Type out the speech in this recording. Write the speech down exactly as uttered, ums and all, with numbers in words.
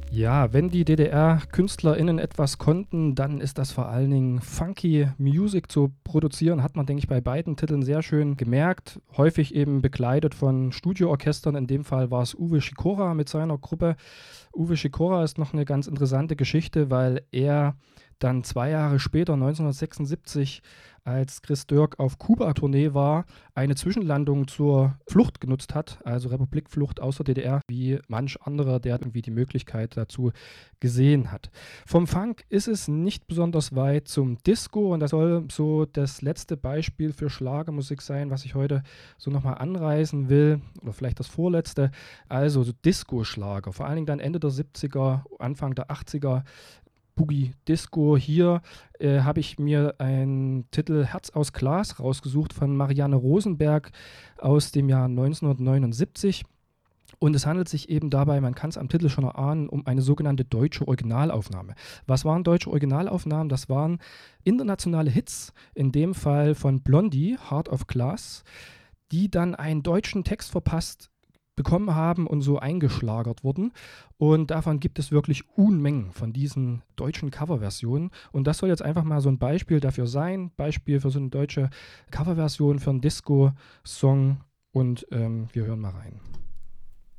Ja, wenn die D D R-KünstlerInnen etwas konnten, dann ist das vor allen Dingen funky Music zu produzieren. Hat man, denke ich, bei beiden Titeln sehr schön gemerkt. Häufig eben begleitet von Studioorchestern. In dem Fall war es Uwe Schikora mit seiner Gruppe. Uwe Schikora ist noch eine ganz interessante Geschichte, weil er dann zwei Jahre später, neunzehnhundertsechsundsiebzig, als Chris Dirk auf Kuba-Tournee war, eine Zwischenlandung zur Flucht genutzt hat, also Republikflucht aus der D D R, wie manch anderer, der irgendwie die Möglichkeit dazu gesehen hat. Vom Funk ist es nicht besonders weit zum Disco und das soll so das letzte Beispiel für Schlagermusik sein, was ich heute so nochmal anreißen will, oder vielleicht das vorletzte, also so Disco-Schlager, vor allen Dingen dann Ende der siebziger, Anfang der achtziger, Boogie Disco. Hier äh, habe ich mir einen Titel Herz aus Glas rausgesucht von Marianne Rosenberg aus dem Jahr neunzehnhundertneunundsiebzig. Und es handelt sich eben dabei, man kann es am Titel schon erahnen, um eine sogenannte deutsche Originalaufnahme. Was waren deutsche Originalaufnahmen? Das waren internationale Hits, in dem Fall von Blondie, Heart of Glass, die dann einen deutschen Text verpasst bekommen haben und so eingeschlagert wurden. Und davon gibt es wirklich Unmengen von diesen deutschen Coverversionen. Und das soll jetzt einfach mal so ein Beispiel dafür sein. Beispiel für so eine deutsche Coverversion für einen Disco-Song. Und ähm, wir hören mal rein.